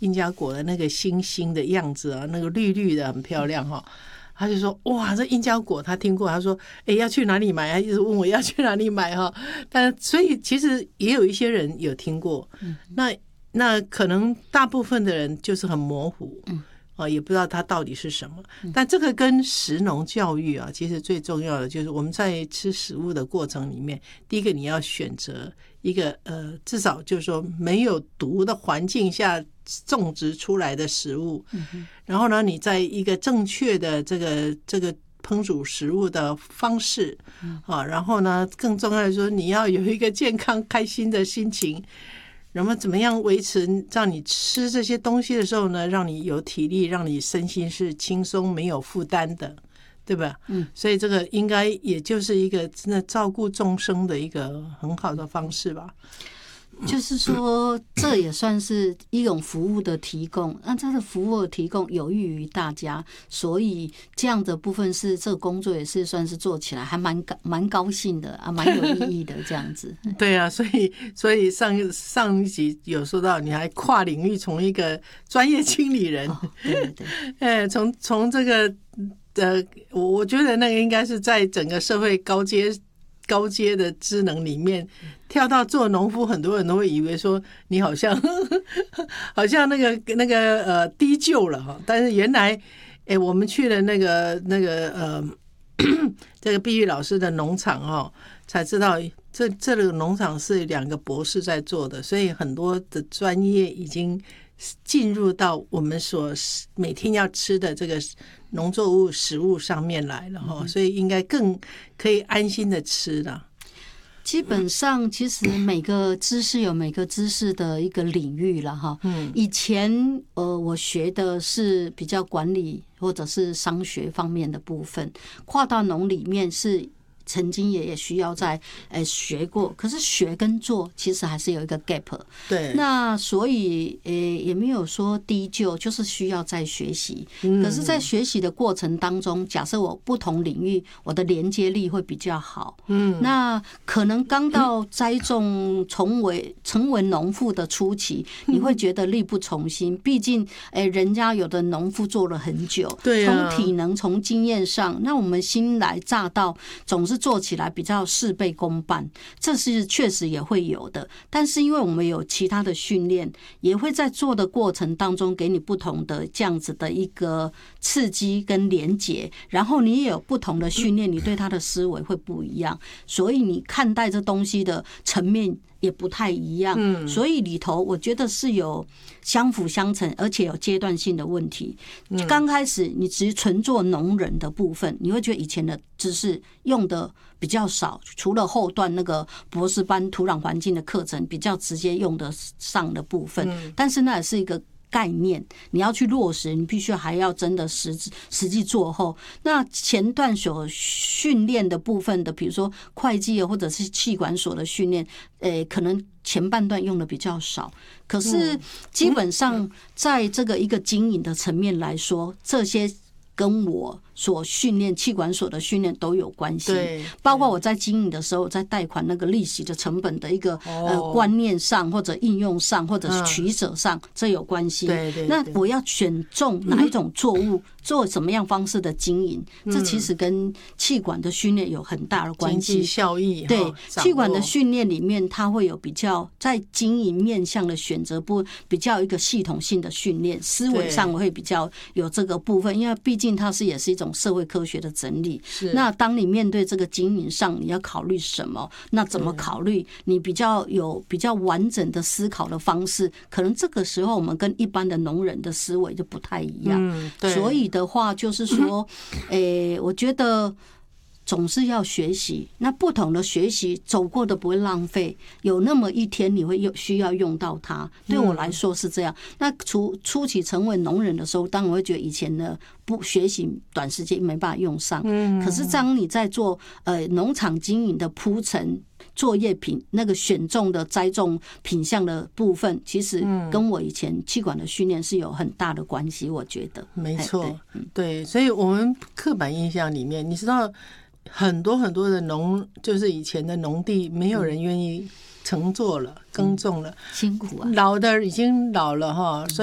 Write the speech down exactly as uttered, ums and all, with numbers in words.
印加果的那个星星的样子啊，那个绿绿的很漂亮哈。他就说哇，这印加果他听过，他说哎要去哪里买啊？一直问我要去哪里买哈。但所以其实也有一些人有听过，嗯、那那可能大部分的人就是很模糊，嗯啊，也不知道它到底是什么。但这个跟食农教育啊，其实最重要的就是我们在吃食物的过程里面，第一个你要选择一个呃，至少就是说没有毒的环境下种植出来的食物，嗯、然后呢，你在一个正确的这个这个烹煮食物的方式啊，然后呢，更重要的说你要有一个健康开心的心情。然后怎么样维持让你吃这些东西的时候呢，让你有体力，让你身心是轻松没有负担的，对吧？嗯，所以这个应该也就是一个真的照顾众生的一个很好的方式吧。 就是说，这也算是一种服务的提供。那这个服务的提供有益于大家，所以这样的部分是这个工作也是算是做起来还蛮蛮高兴的啊，蛮有意义的这样子。 对啊，所以所以上上一集有说到，你还跨领域从一个专业经理人，哦、 对对对， 哎，从从这个呃，我我觉得那个应该是在整个社会高阶。高阶的职能里面跳到做农夫，很多人都会以为说你好像好像那个那个呃低就了哈，但是原来哎，我们去了那个那个呃这个碧玉老师的农场哦，才知道这这个农场是两个博士在做的，所以很多的专业已经进入到我们所每天要吃的这个农作物食物上面来了哈，所以应该更可以安心的吃了。 基本上，其实每个知识有每个知识的一个领域了哈。嗯，以前呃，我学的是比较管理或者是商学方面的部分，跨到农里面是。曾经也也需要在诶学过，可是学跟做其实还是有一个 gap。 对， 那所以诶也没有说低就，就是需要再学习。可是，在学习的过程当中，假设我不同领域，我的连接力会比较好。嗯，那可能刚到栽种成为成为农妇的初期，你会觉得力不从心，毕竟诶人家有的农妇做了很久， 对啊， 从体能从经验上，那我们新来乍到，总是做起来比较事倍功半，这是确实也会有的。但是因为我们有其他的训练，也会在做的过程当中给你不同的这样子的一个刺激跟连结，然后你也有不同的训练，你对他的思维会不一样，所以你看待这东西的层面也不太一样。嗯，所以里头我觉得是有相辅相成，而且有阶段性的问题。刚开始你只纯做农人的部分，你会觉得以前的知识用的比较少，除了后段那个博士班土壤环境的课程比较直接用得上的部分，但是那也是一个概念，你要去落实，你必须还要真的实实际做后。那前段所训练的部分的，比如说会计或者是企管所的训练，诶，可能前半段用的比较少。可是基本上在这个一个经营的层面来说，这些跟我所训练企管所的训练都有关系，包括我在经营的时候，在贷款那个利息的成本的一个呃观念上，或者应用上，或者是取舍上，这有关系。 对对， 那我要选中哪一种作物，做什么样方式的经营，这其实跟企管的训练有很大的关系。 经济效益， 对，企管的训练里面，它会有比较在经营面向的选择部比较一个系统性的训练，思维上会比较有这个部分，因为毕竟它是也是一种社会科学的整理。那当你面对这个经营上，你要考虑什么？那怎么考虑？你比较有比较完整的思考的方式，可能这个时候我们跟一般的农人的思维就不太一样。嗯，对。所以的话，就是说，诶，我觉得总是要学习。那不同的学习走过的不会浪费，有那么一天你会用需要用到它。对我来说是这样。那初初期成为农人的时候，当然会觉得以前的不学习短时间没办法用上。嗯，可是当你在做呃农场经营的铺陈。作业品那个选中的栽种品项的部分，其实跟我以前企管的训练是有很大的关系，我觉得。 没错，对，所以我们刻板印象里面，你知道很多很多的农，就是以前的农地，没有人愿意乘坐了，耕种了， 辛苦啊， 老的已经老了哈。